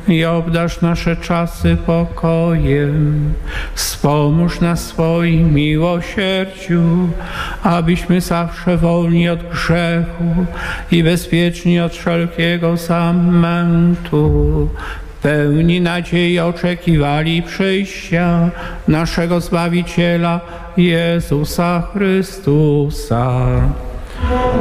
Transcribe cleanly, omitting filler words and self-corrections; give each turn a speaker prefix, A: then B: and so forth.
A: i obdarz nasze czasy pokojem. Wspomóż nas swoim miłosierdziu, abyśmy zawsze wolni od grzechu i bezpieczni od wszelkiego zamętu, pełni nadziei oczekiwali przyjścia naszego Zbawiciela Jezusa Chrystusa.